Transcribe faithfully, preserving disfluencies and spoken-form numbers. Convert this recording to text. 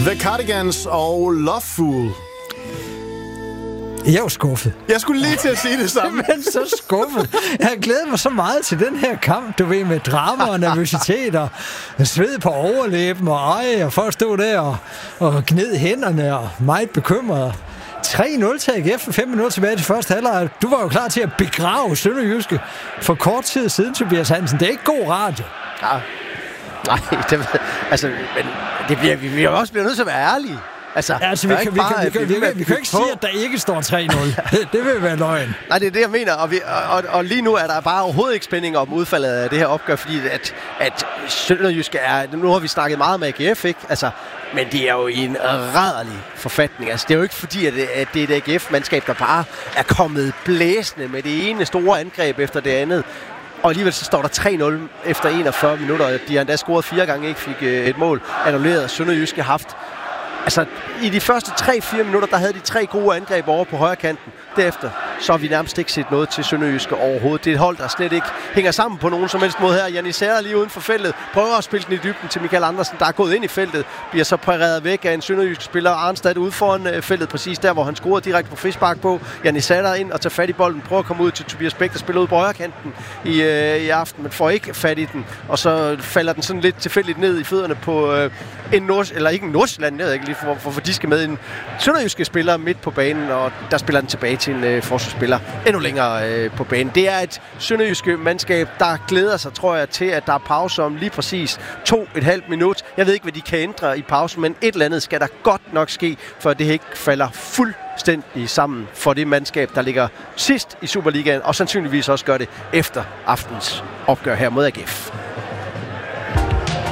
The Cardigans og Loveful. Jeg er jo skuffet. Jeg skulle lige til at sige det samme. Men så skuffet. Jeg har glædet mig så meget til den her kamp, du ved, med drama og nervøsitet og sved på overlæben og ej, og folk stod der og, og gned hænderne og meget bekymret. tre nul til A G F for fem minutter tilbage til første halvleg. Du var jo klar til at begrave Sønderjyske for kort tid siden, Tobias Hansen. Det er ikke god radio. Ja. Nej, det, altså, men det bliver, vi, vi er også bliver nødt til at være ærlige. Altså, ja, altså vi, kan, vi, kan, vi, kan, vi, kan, vi kan ikke sige, at der ikke står tre nul. det, det vil være løgn. Nej, det er det, jeg mener. Og, vi, og, og lige nu er der bare overhovedet ikke spænding om udfaldet af det her opgør, fordi at, at Sønderjyske er... Nu har vi snakket meget med A G F, ikke? Altså, men det er jo i en rædderlig forfatning. Altså, det er jo ikke fordi, at det, at det er et A G F-mandskab, der bare er kommet blæsende med det ene store angreb efter det andet. Og alligevel så står der tre nul efter enogfyrre minutter. De har endda scoret fire gange, ikke fik et mål annulleret. Sønderjyske haft... Altså, i de første tre fire minutter, der havde de tre gode angreb over på højre kanten. Derefter, så har vi nærmest ikke set noget til Sønderjyske overhovedet. Det er et hold, der slet ikke hænger sammen på nogen som helst måde her. Jannis Serra lige uden for feltet prøver at spille den i dybden til Michael Andersen, der er gået ind i feltet. Bliver så pareret væk af en sønderjysk spiller, Arnstad ude foran øh, feltet, præcis der, hvor han scorede direkte på frispark på. Jannis Serra ind og tager fat i bolden, prøver at komme ud til Tobias Bæk, der spiller ud på højre kanten i, øh, i aften, men får ikke fat i den. Og så falder den sådan lidt tilfældigt ned i fødderne på øh, en Nord... eller ikke en Nordsjælland, jeg ved ikke lige, for, for, for de skal med en sønderjyske spiller midt på banen, og der spiller den tilbage til en øh, forsvarsspiller endnu længere øh, på banen. Det er et sønderjyske mandskab, der glæder sig, tror jeg, til, at der er pause om lige præcis to et halvt minut. Jeg ved ikke, hvad de kan ændre i pausen, men et eller andet skal der godt nok ske, for det ikke falder fuldstændig sammen for det mandskab, der ligger sidst i Superligaen, og sandsynligvis også gør det efter aftens opgør her mod A G F.